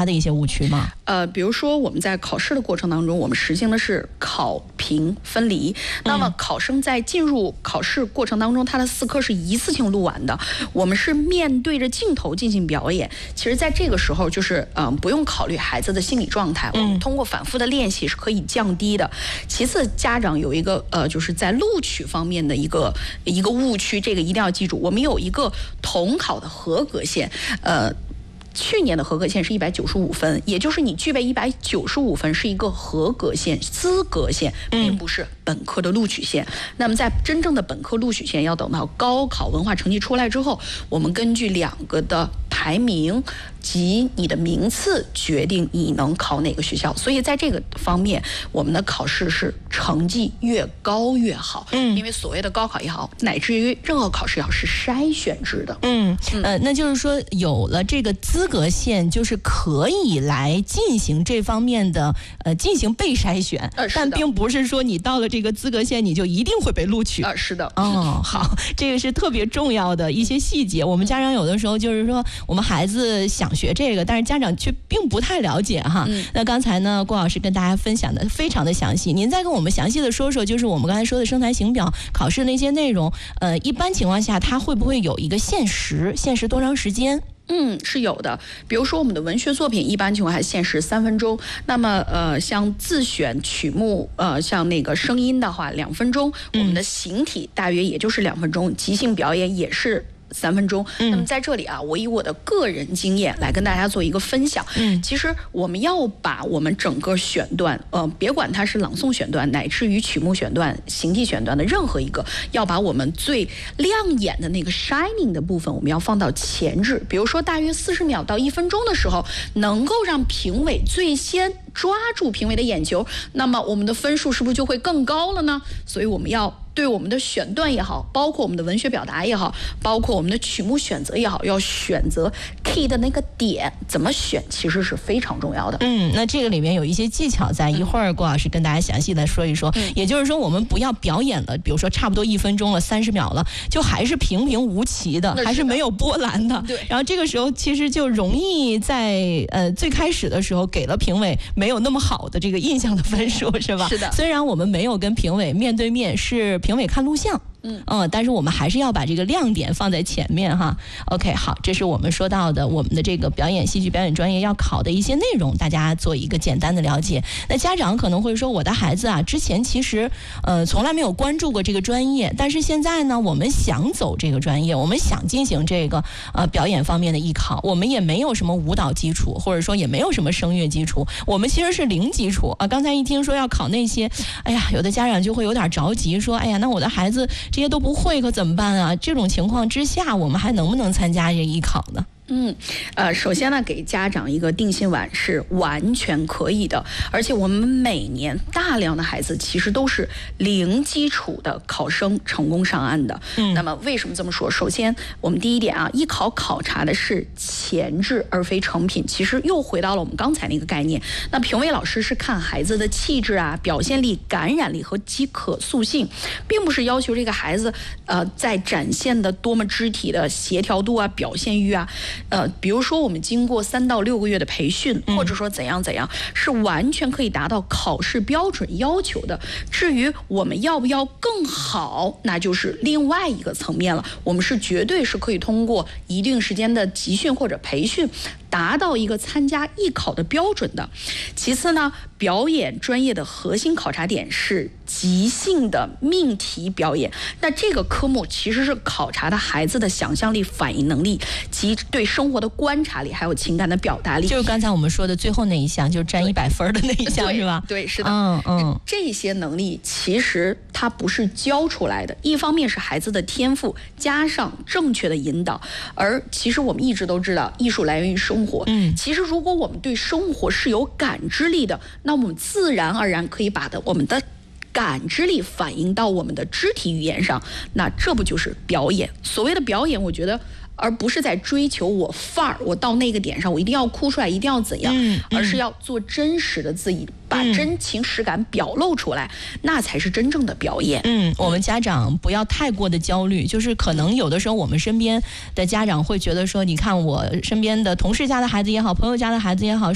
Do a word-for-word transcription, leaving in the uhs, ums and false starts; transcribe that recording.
的一些误区吗？ 呃，比如说我们在考试的过程当中，我们实行的是考评分离。那么考生在进入考试过程当中，他的四科是一次性录完的，我们是面对着镜头进行表演。其实在这个时候，就是嗯、呃，不用考虑孩子的心理状态，我们通过反复的练习是可以降低的。其次，家长有一个呃，就是在录取方面的一个一个误区，这个一定要记住，我们有一个统考的合格线，呃。去年的合格线是一百九十五分，也就是你具备一百九十五分是一个合格线、资格线，并不是本科的录取线。嗯、那么在真正的本科录取线，要等到高考文化成绩出来之后，我们根据两个的排名及你的名次决定你能考哪个学校。所以在这个方面，我们的考试是成绩越高越好。嗯，因为所谓的高考也好，乃至于任何考试也好，是筛选制的。 嗯呃，那就是说有了这个资格线，就是可以来进行这方面的呃进行被筛选，呃、但并不是说你到了这个资格线你就一定会被录取。 啊、呃，是的。 哦，好，这个是特别重要的一些细节。我们家长有的时候就是说，我们孩子想学这个，但是家长却并不太了解哈。嗯、那刚才呢，郭老师跟大家分享的非常的详细，您再跟我们详细的说说，就是我们刚才说的生财型表考试那些内容，呃，一般情况下它会不会有一个限时，限时多长时间？ 嗯，是有的。比如说我们的文学作品，一般情况下限时三分钟。那么，呃，像自选曲目，呃，像那个声音的话，两分钟。我们的形体大约也就是两分钟，即兴表演也是三分钟。嗯、那么在这里啊，我以我的个人经验来跟大家做一个分享。嗯，其实我们要把我们整个选段，呃，别管它是朗诵选段，乃至于曲目选段、形体选段的任何一个，要把我们最亮眼的那个 shining 的部分，我们要放到前置。比如说，大约四十秒到一分钟的时候，能够让评委最先抓住评委的眼球，那么我们的分数是不是就会更高了呢？所以我们要对我们的选段也好，包括我们的文学表达也好，包括我们的曲目选择也好，要选择 key 的那个点，怎么选其实是非常重要的。 嗯，那这个里面有一些技巧在，一会儿郭老师跟大家详细的说一说。嗯、也就是说，我们不要表演了，比如说差不多一分钟了，三十秒了，就还是平平无奇的，还是没有波澜的。 对。 然后这个时候其实就容易在呃最开始的时候给了评委没有那么好的这个印象的分数，是吧？ 是的。 虽然我们没有跟评委面对面，是评委看录像。嗯嗯，但是我们还是要把这个亮点放在前面哈。OK， 好，这是我们说到的我们的这个表演戏剧表演专业要考的一些内容，大家做一个简单的了解。那家长可能会说，我的孩子啊，之前其实呃从来没有关注过这个专业，但是现在呢，我们想走这个专业，我们想进行这个呃表演方面的艺考，我们也没有什么舞蹈基础，或者说也没有什么声乐基础，我们其实是零基础啊。刚才一听说要考那些，哎呀，有的家长就会有点着急，说，哎呀，那我的孩子这些都不会，可怎么办啊？这种情况之下，我们还能不能参加这个艺考呢？ 嗯，呃，首先呢，给家长一个定心丸是完全可以的，而且我们每年大量的孩子其实都是零基础的考生成功上岸的。嗯，那么为什么这么说？首先，我们第一点啊，艺考考察的是前置而非成品，其实又回到了我们刚才那个概念。那评委老师是看孩子的气质啊、表现力、感染力和及可塑性，并不是要求这个孩子呃在展现的多么肢体的协调度啊、表现欲啊。呃，比如说我们经过三到六个月的培训，或者说怎样怎样，是完全可以达到考试标准要求的。至于我们要不要更好，那就是另外一个层面了。我们是绝对是可以通过一定时间的集训或者培训，达到一个参加艺考的标准的。其次呢，表演专业的核心考察点是即兴的命题表演。那这个科目其实是考察的孩子的想象力、反应能力及对生活的观察力，还有情感的表达力。 就是刚才我们说的最后那一项，就是占一百分的那一项，是吧？ 对，是的。 嗯嗯， 这些能力其实它不是教出来的，一方面是孩子的天赋，加上正确的引导。而其实我们一直都知道，艺术来源于生活。嗯，其实如果我们对生活是有感知力的，那我们自然而然可以把的我们的感知力反映到我们的肢体语言上，那这不就是表演？所谓的表演，我觉得而不是在追求我范儿，我到那个点上我一定要哭出来，一定要怎样，嗯嗯、而是要做真实的自己，把真情实感表露出来，嗯、那才是真正的表演。 嗯，我们家长不要太过的焦虑，就是可能有的时候我们身边的家长会觉得说，你看我身边的同事家的孩子也好，朋友家的孩子也好。